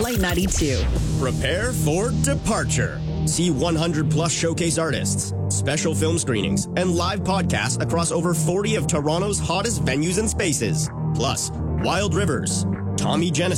Flight 92. Prepare for departure. See 100 plus showcase artists, special film screenings, and live podcasts across over 40 of Toronto's hottest venues and spaces. Plus, Wild Rivers, Tommy Genesis,